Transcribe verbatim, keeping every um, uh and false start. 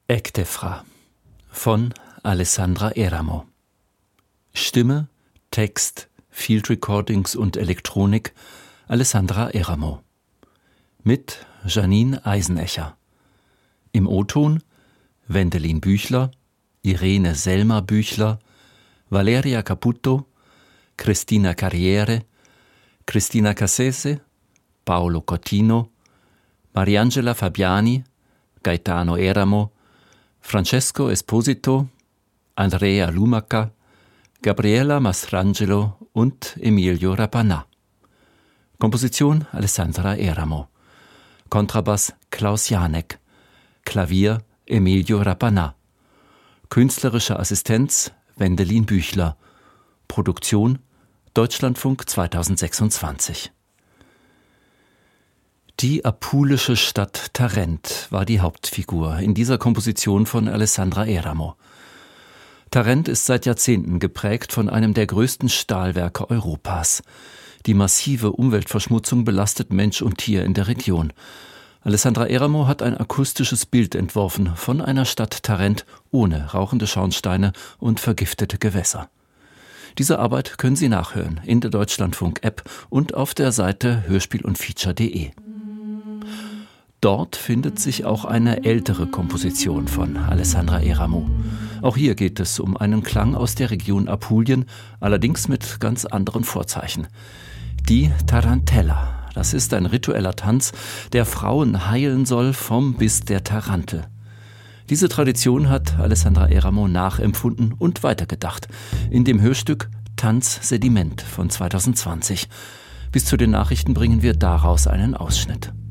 Ektefra von Alessandra Eramo. Stimme, Text, Field Recordings und Elektronik Alessandra Eramo. Mit Janine Eisenecher. Im O-Ton Wendelin Büchler, Irene Selma Büchler, Valeria Caputo, Cristina Carriere, Cristina Cassese, Paolo Cotino, Mariangela Fabiani, Gaetano Eramo, Francesco Esposito, Andrea Lumaca, Gabriela Mastrangelo und Emilio Rapana. Komposition Alessandra Eramo. Kontrabass Klaus Janek. Klavier Emilio Rapana. Künstlerische Assistenz Wendelin Büchler. Produktion Deutschlandfunk zweitausendsechsundzwanzig. Die apulische Stadt Tarent war die Hauptfigur in dieser Komposition von Alessandra Eramo. Tarent ist seit Jahrzehnten geprägt von einem der größten Stahlwerke Europas. Die massive Umweltverschmutzung belastet Mensch und Tier in der Region. Alessandra Eramo hat ein akustisches Bild entworfen von einer Stadt Tarent ohne rauchende Schornsteine und vergiftete Gewässer. Diese Arbeit können Sie nachhören in der Deutschlandfunk-App und auf der Seite hörspiel und feature punkt de. Dort findet sich auch eine ältere Komposition von Alessandra Eramo. Auch hier geht es um einen Klang aus der Region Apulien, allerdings mit ganz anderen Vorzeichen. Die Tarantella, das ist ein ritueller Tanz, der Frauen heilen soll vom Biss der Tarantel. Diese Tradition hat Alessandra Eramo nachempfunden und weitergedacht in dem Hörstück Tanz Sediment von zweitausendzwanzig. Bis zu den Nachrichten bringen wir daraus einen Ausschnitt.